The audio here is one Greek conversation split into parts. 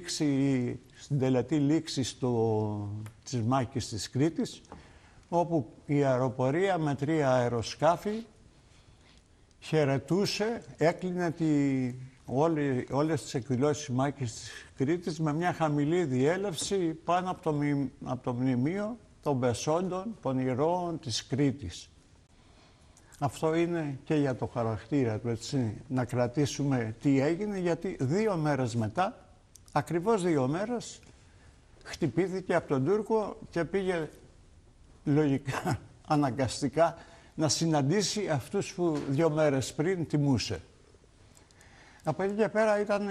στην τελετή λήξη της μάχης της Κρήτης, όπου η αεροπορία με 3 αεροσκάφη χαιρετούσε, έκλεινε όλες τις εκδηλώσεις της μάχης της Κρήτης με μια χαμηλή διέλευση πάνω από το μνημείο των Πεσόντων, των ηρώων της Κρήτης. Αυτό είναι και για το χαρακτήρα του, έτσι, να κρατήσουμε τι έγινε, γιατί 2 μέρες μετά, ακριβώς 2 μέρες, χτυπήθηκε από τον Τούρκο και πήγε λογικά, αναγκαστικά, να συναντήσει αυτούς που 2 μέρες πριν τιμούσε. Από εκεί και πέρα ήταν,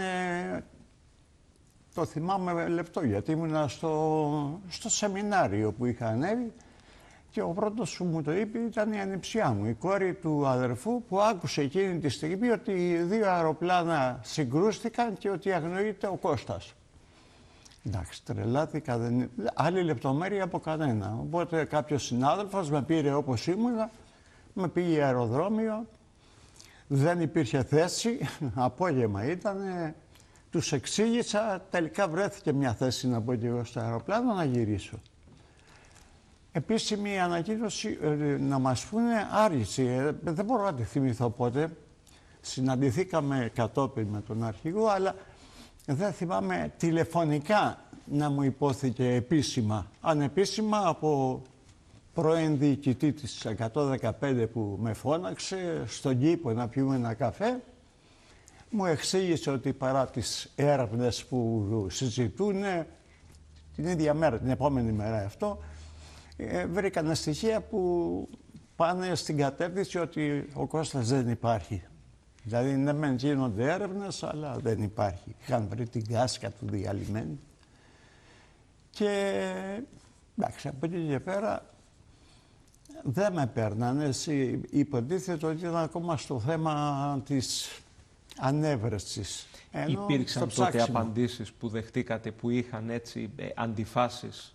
το θυμάμαι λεπτό, γιατί ήμουνα στο σεμινάριο που είχα ανέβει και ο πρώτος που μου το είπε ήταν η ανιψιά μου, η κόρη του αδερφού, που άκουσε εκείνη τη στιγμή ότι 2 αεροπλάνα συγκρούστηκαν και ότι αγνοείται ο Κώστας. Εντάξει, τρελάθηκα, άλλη λεπτομέρεια από κανένα. Οπότε κάποιος συνάδελφος με πήρε όπως ήμουνα, με πήγε αεροδρόμιο, δεν υπήρχε θέση, απόγευμα ήτανε, τους εξήγησα, τελικά βρέθηκε μια θέση να πω και εγώ στο αεροπλάνο να γυρίσω. Επίσημη ανακοίνωση να μας πούνε άργησε, δεν μπορώ να τη θυμηθώ πότε. Συναντηθήκαμε κατόπιν με τον αρχηγό, αλλά δεν θυμάμαι τηλεφωνικά να μου υπόθηκε επίσημα. Ανεπίσημα από πρώην διοικητή της 115 που με φώναξε στον κήπο να πιούμε ένα καφέ, μου εξήγησε ότι παρά τις έρευνες που συζητούν την ίδια μέρα, την επόμενη μέρα αυτό, βρήκαν στοιχεία που πάνε στην κατεύθυνση ότι ο Κώστας δεν υπάρχει. Δηλαδή, ναι μεν γίνονται έρευνες, αλλά δεν υπάρχει. Είχαν βρει την γάσκα του διαλυμένη. Και εντάξει, από εκεί και πέρα δεν με παίρνανε. Υποτίθεται ότι ήταν ακόμα στο θέμα της ανέβρεσης. Υπήρξαν τότε απαντήσεις που δεχτήκατε που είχαν έτσι αντιφάσεις?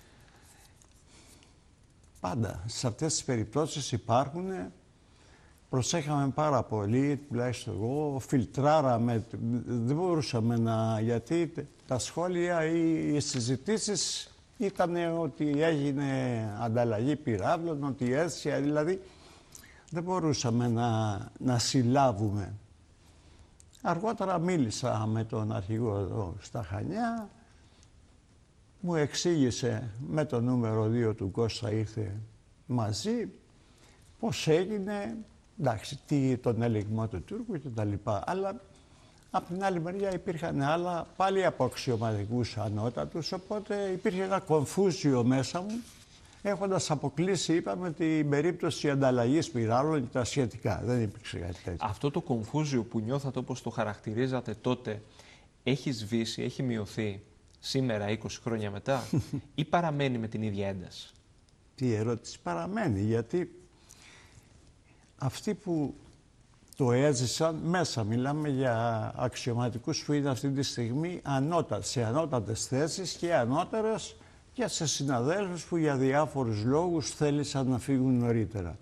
Πάντα. Σε αυτές τις περιπτώσεις υπάρχουν. Προσέχαμε πάρα πολύ, τουλάχιστον εγώ, φιλτράραμε, δεν μπορούσαμε να, γιατί τα σχόλια ή οι συζητήσεις ήταν ότι έγινε ανταλλαγή πυράβλων, ότι έτσι, δηλαδή δεν μπορούσαμε να συλλάβουμε. Αργότερα μίλησα με τον αρχηγό εδώ στα Χανιά, μου εξήγησε με το νούμερο 2 του Κώστα ήρθε μαζί, πώς έγινε, εντάξει, τον ελιγμό του Τούρκου και τα λοιπά. Αλλά από την άλλη μεριά υπήρχαν άλλα, πάλι από αξιωματικούς ανώτατους, οπότε υπήρχε ένα κομφούζιο μέσα μου, έχοντας αποκλείσει, είπαμε, την περίπτωση ανταλλαγής πυράβλων και τα σχετικά. Δεν υπήρξε κάτι τέτοιο. Αυτό το κομφούζιο που νιώθατε όπως το χαρακτηρίζατε τότε, έχει σβήσει, έχει μειωθεί σήμερα, 20 χρόνια μετά, ή παραμένει με την ίδια ένταση? Τι ερώτηση, παραμένει, γιατί αυτοί που το έζησαν μέσα, μιλάμε για αξιωματικούς που είναι αυτή τη στιγμή σε ανώτατες θέσεις και ανώτερες και σε συναδέλφους που για διάφορους λόγους θέλησαν να φύγουν νωρίτερα.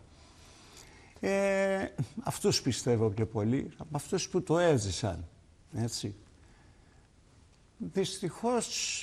Αυτούς πιστεύω πιο πολύ, από αυτούς που το έζησαν, έτσι. Δυστυχώς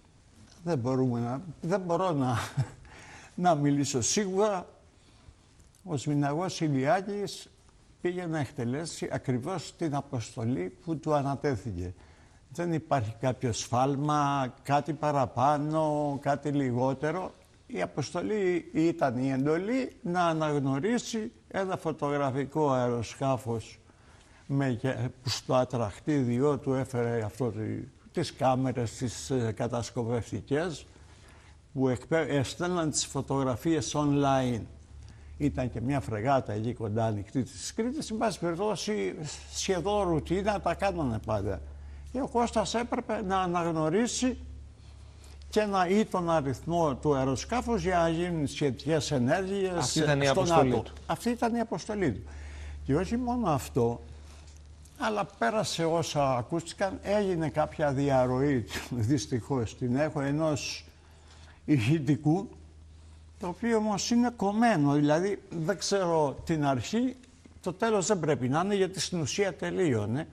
δεν μπορώ να μιλήσω σίγουρα. Ο Σμηναγός Ηλιάκης πήγε να εκτελέσει ακριβώς την αποστολή που του ανατέθηκε. Δεν υπάρχει κάποιο σφάλμα, κάτι παραπάνω, κάτι λιγότερο. Η αποστολή ήταν η εντολή να αναγνωρίσει ένα φωτογραφικό αεροσκάφος που στο ατραχτήδιό του έφερε τις κάμερες, τις κατασκοπευτικές, που έστελναν τις φωτογραφίες online. Ήταν και μια φρεγάτα εκεί κοντά ανοιχτή της Κρήτης. Εν πάση περιπτώσει, σχεδόν ρουτίνα, τα κάνανε πάντα. Και ο Κώστας έπρεπε να αναγνωρίσει και να ή τον αριθμό του αεροσκάφους για να γίνουν σχετικές ενέργειες. Αυτή ήταν η αποστολή του. Αυτή ήταν η αποστολή του. Και όχι μόνο αυτό, αλλά πέρασε όσα ακούστηκαν, έγινε κάποια διαρροή, δυστυχώς την έχω, ενός ηχητικού, το οποίο όμως είναι κομμένο, δηλαδή δεν ξέρω την αρχή, το τέλος δεν πρέπει να είναι, γιατί στην ουσία τελείωνε.